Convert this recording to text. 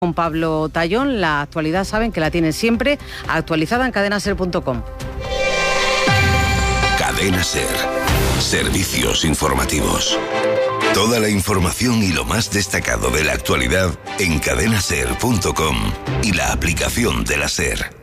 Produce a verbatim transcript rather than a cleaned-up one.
Con Pablo Tallón. La actualidad saben que la tienen siempre actualizada en cadena ser punto com. Cadena Ser. Servicios informativos. Toda la información y lo más destacado de la actualidad en cadena ser punto com y la aplicación de la SER.